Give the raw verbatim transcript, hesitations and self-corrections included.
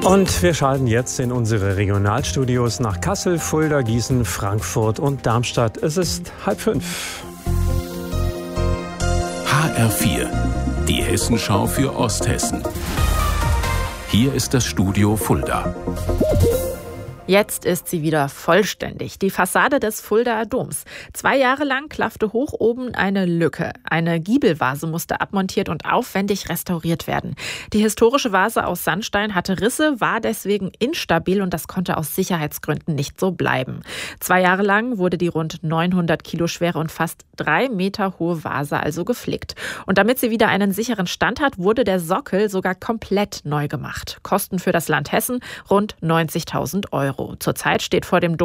Und wir schalten jetzt in unsere Regionalstudios nach Kassel, Fulda, Gießen, Frankfurt und Darmstadt. Es ist halb fünf. H R vier, die Hessenschau für Osthessen. Hier ist das Studio Fulda. Jetzt ist sie wieder vollständig. Die Fassade des Fuldaer Doms. Zwei Jahre lang klaffte hoch oben eine Lücke. Eine Giebelvase musste abmontiert und aufwendig restauriert werden. Die historische Vase aus Sandstein hatte Risse, war deswegen instabil und das konnte aus Sicherheitsgründen nicht so bleiben. Zwei Jahre lang wurde die rund neunhundert Kilo schwere und fast drei Meter hohe Vase also geflickt. Und damit sie wieder einen sicheren Stand hat, wurde der Sockel sogar komplett neu gemacht. Kosten für das Land Hessen rund neunzigtausend Euro. Zurzeit steht vor dem Dom